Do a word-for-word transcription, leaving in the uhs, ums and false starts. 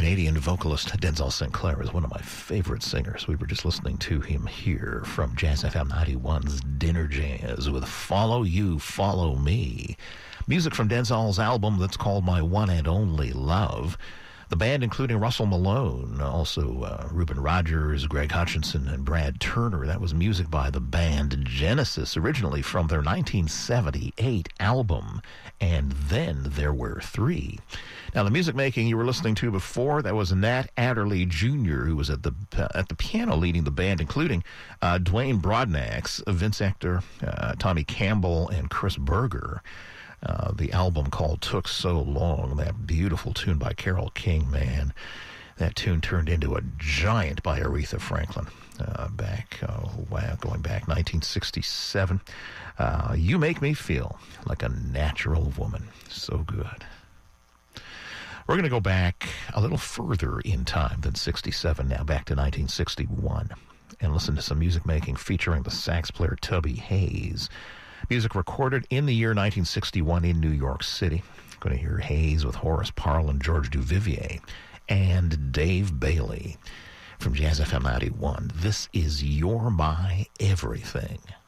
Canadian vocalist Denzel Sinclair is one of my favorite singers. We were just listening to him here from Jazz F M ninety-one's Dinner Jazz with Follow You, Follow Me. Music from Denzel's album that's called My One and Only Love. The band, including Russell Malone, also uh, Reuben Rogers, Greg Hutchinson, and Brad Turner. That was music by the band Genesis, originally from their nineteen seventy-eight album, And Then There Were Three. Now, the music making you were listening to before, that was Nat Adderley Junior, who was at the uh, at the piano leading the band, including uh, Dwayne Broadnax, Vince Ector, uh, Tommy Campbell, and Chris Berger. Uh, the album called Took So Long, that beautiful tune by Carole King, man. That tune turned into a giant by Aretha Franklin uh, back, uh, wow, going back nineteen sixty-seven. Uh, you Make Me Feel Like a Natural Woman. So good. We're going to go back a little further in time than sixty-seven now, back to nineteen sixty-one, and listen to some music making featuring the sax player Tubby Hayes. Music recorded in the year nineteen sixty-one in New York City. Going to hear Hayes with Horace Parle and George Duvivier and Dave Bailey from Jazz F M ninety-one. This is You're My Everything.